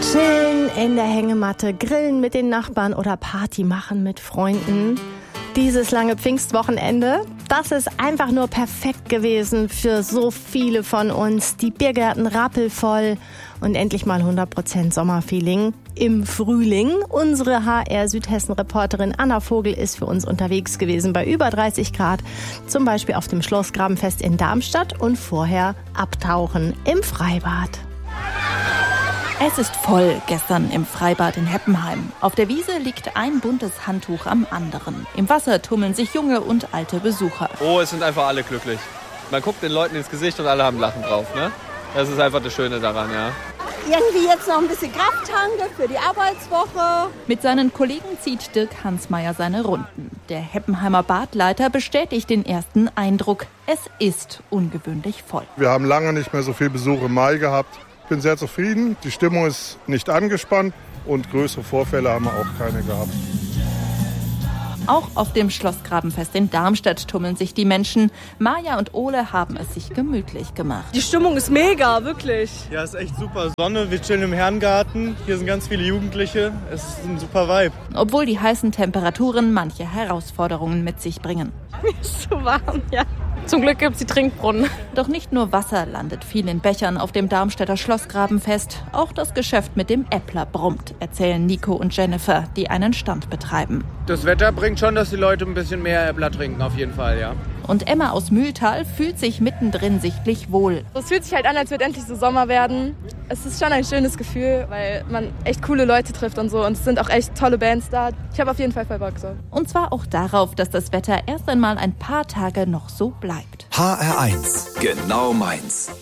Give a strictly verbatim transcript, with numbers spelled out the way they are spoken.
Chillen in der Hängematte, grillen mit den Nachbarn oder Party machen mit Freunden. Dieses lange Pfingstwochenende, das ist einfach nur perfekt gewesen für so viele von uns. Die Biergärten rappelvoll und endlich mal hundert Prozent Sommerfeeling im Frühling. Unsere H R Südhessen-Reporterin Anna Vogel ist für uns unterwegs gewesen bei über dreißig Grad, zum Beispiel auf dem Schlossgrabenfest in Darmstadt und vorher abtauchen im Freibad. Es ist voll gestern im Freibad in Heppenheim. Auf der Wiese liegt ein buntes Handtuch am anderen. Im Wasser tummeln sich junge und alte Besucher. Oh, es sind einfach alle glücklich. Man guckt den Leuten ins Gesicht und alle haben Lachen drauf, ne? Das ist einfach das Schöne daran, ja. Irgendwie jetzt noch ein bisschen Kraft tanke für die Arbeitswoche. Mit seinen Kollegen zieht Dirk Hansmeier seine Runden. Der Heppenheimer Badleiter bestätigt den ersten Eindruck. Es ist ungewöhnlich voll. Wir haben lange nicht mehr so viel Besuch im Mai gehabt. Ich bin sehr zufrieden, die Stimmung ist nicht angespannt und größere Vorfälle haben wir auch keine gehabt. Auch auf dem Schlossgrabenfest in Darmstadt tummeln sich die Menschen. Maja und Ole haben es sich gemütlich gemacht. Die Stimmung ist mega, wirklich. Ja, ist echt super Sonne. Wir chillen im Herrengarten. Hier sind ganz viele Jugendliche. Es ist ein super Vibe. Obwohl die heißen Temperaturen manche Herausforderungen mit sich bringen. Mir ist so warm, ja. Zum Glück gibt's die Trinkbrunnen. Doch nicht nur Wasser landet viel in Bechern auf dem Darmstädter Schlossgrabenfest. Auch das Geschäft mit dem Äppler brummt, erzählen Nico und Jennifer, die einen Stand betreiben. Das Wetter bringt schon, dass die Leute ein bisschen mehr Äppler trinken, auf jeden Fall, ja. Und Emma aus Mühltal fühlt sich mittendrin sichtlich wohl. Es fühlt sich halt an, als würde endlich so Sommer werden. Es ist schon ein schönes Gefühl, weil man echt coole Leute trifft und so. Und es sind auch echt tolle Bands da. Ich habe auf jeden Fall voll Bock so. Und zwar auch darauf, dass das Wetter erst einmal ein paar Tage noch so bleibt. H R eins, genau meins.